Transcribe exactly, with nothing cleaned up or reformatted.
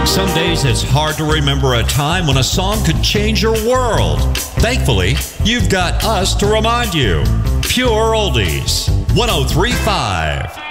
Some days it's hard to remember a time when a song could change your world. Thankfully, you've got us to remind you. Pure Oldies, one oh three point five.